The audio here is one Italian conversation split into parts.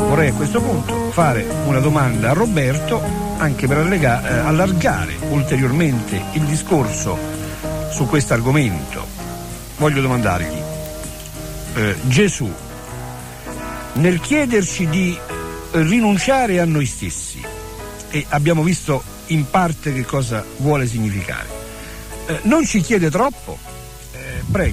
vorrei a questo punto fare una domanda a Roberto, anche per allargare ulteriormente il discorso su questo argomento. Voglio domandargli, Gesù, nel chiederci di rinunciare a noi stessi, e abbiamo visto in parte che cosa vuole significare, non ci chiede troppo? Prego.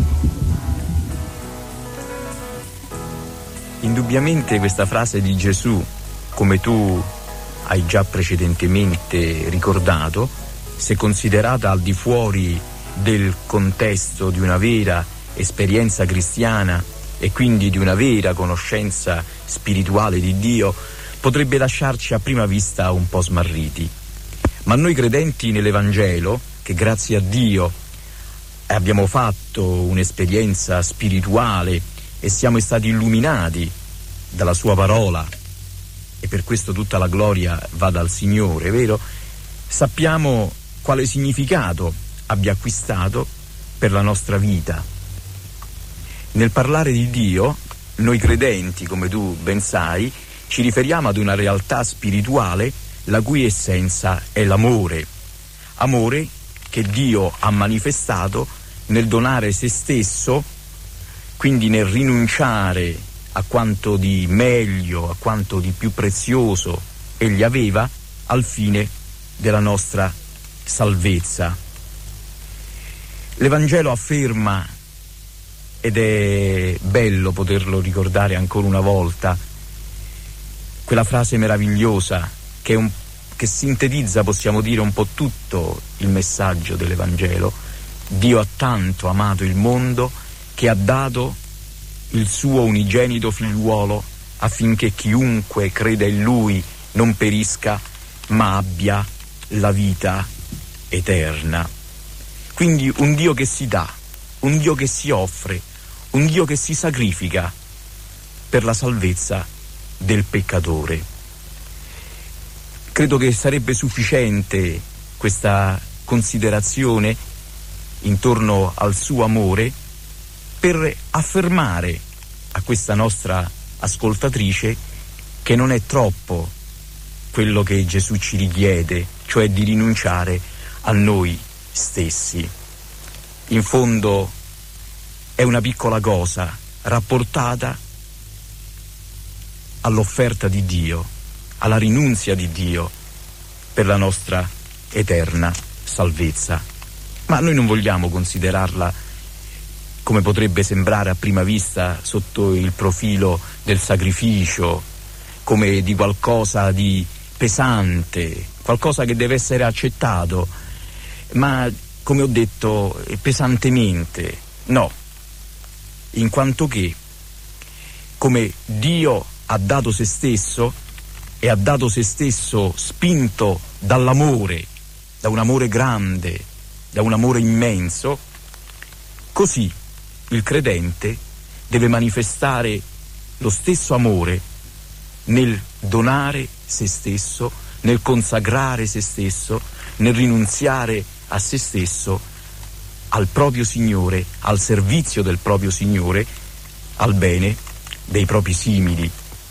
Indubbiamente questa frase di Gesù, come tu hai già precedentemente ricordato, se considerata al di fuori del contesto di una vera esperienza cristiana e quindi di una vera conoscenza spirituale di Dio, potrebbe lasciarci a prima vista un po' smarriti. Ma noi credenti nell'Evangelo, che grazie a Dio abbiamo fatto un'esperienza spirituale e siamo stati illuminati dalla sua parola, e per questo tutta la gloria va dal Signore, vero? Sappiamo quale significato abbia acquistato per la nostra vita. Nel parlare di Dio, noi credenti, come tu ben sai, ci riferiamo ad una realtà spirituale la cui essenza è l'amore. Amore che Dio ha manifestato nel donare se stesso, quindi nel rinunciare a quanto di meglio, a quanto di più prezioso egli aveva al fine della nostra salvezza. L'Evangelo afferma, ed è bello poterlo ricordare ancora una volta, quella frase meravigliosa che sintetizza, possiamo dire, un po' tutto il messaggio dell'Evangelo. Dio ha tanto amato il mondo che ha dato il suo unigenito figliuolo affinché chiunque creda in lui non perisca ma abbia la vita eterna. Quindi un Dio che si dà, un Dio che si offre, un Dio che si sacrifica per la salvezza del peccatore. Credo che sarebbe sufficiente questa considerazione intorno al suo amore per affermare a questa nostra ascoltatrice che non è troppo quello che Gesù ci richiede, cioè di rinunciare a noi stessi. In fondo è una piccola cosa rapportata all'offerta di Dio, alla rinunzia di Dio per la nostra eterna salvezza. Ma noi non vogliamo considerarla, come potrebbe sembrare a prima vista, sotto il profilo del sacrificio, come di qualcosa di pesante, qualcosa che deve essere accettato, ma come ho detto, pesantemente. No, in quanto che, come Dio ha dato se stesso, e ha dato se stesso spinto dall'amore, da un amore grande, da un amore immenso, così il credente deve manifestare lo stesso amore nel donare se stesso, nel consacrare se stesso, nel rinunziare a se stesso, al proprio Signore, al servizio del proprio Signore, al bene dei propri simili.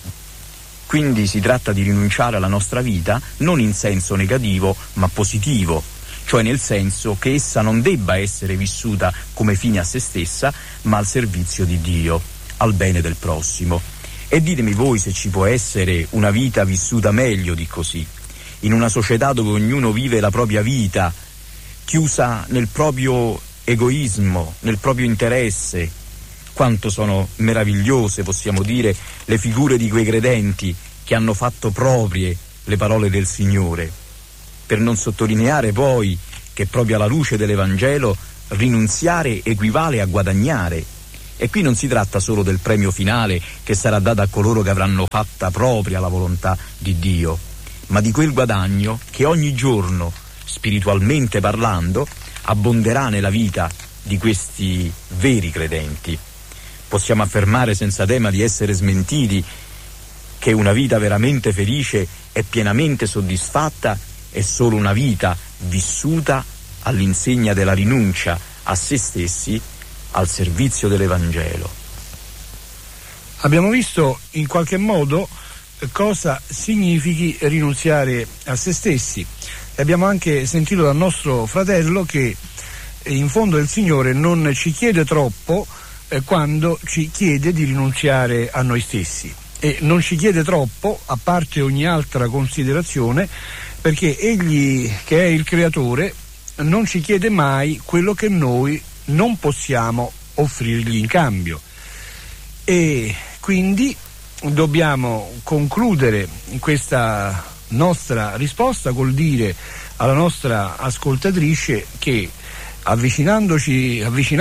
Quindi si tratta di rinunciare alla nostra vita non in senso negativo ma positivo, cioè nel senso che essa non debba essere vissuta come fine a se stessa ma al servizio di Dio, al bene del prossimo. E ditemi voi se ci può essere una vita vissuta meglio di così, in una società dove ognuno vive la propria vita, chiusa nel proprio egoismo, nel proprio interesse. Quanto sono meravigliose, possiamo dire, le figure di quei credenti che hanno fatto proprie le parole del Signore, per non sottolineare poi che proprio alla luce dell'Evangelo rinunziare equivale a guadagnare. E qui non si tratta solo del premio finale che sarà dato a coloro che avranno fatta propria la volontà di Dio, ma di quel guadagno che ogni giorno, spiritualmente parlando, abbonderà nella vita di questi veri credenti. Possiamo affermare senza tema di essere smentiti che una vita veramente felice e pienamente soddisfatta è solo una vita vissuta all'insegna della rinuncia a se stessi al servizio dell'Evangelo. Abbiamo visto in qualche modo cosa significhi rinunziare a se stessi. E abbiamo anche sentito dal nostro fratello che in fondo il Signore non ci chiede troppo quando ci chiede di rinunziare a noi stessi, e non ci chiede troppo, a parte ogni altra considerazione, perché Egli, che è il Creatore, non ci chiede mai quello che noi non possiamo offrirgli in cambio. E quindi dobbiamo concludere questa nostra risposta col dire alla nostra ascoltatrice che avvicinandosi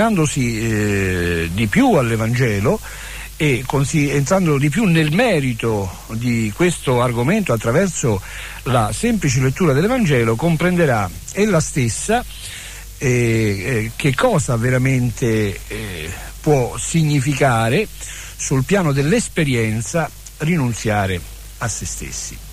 di più all'Evangelo e entrando di più nel merito di questo argomento attraverso la semplice lettura dell'Evangelo, comprenderà ella stessa che cosa veramente può significare sul piano dell'esperienza rinunziare a se stessi.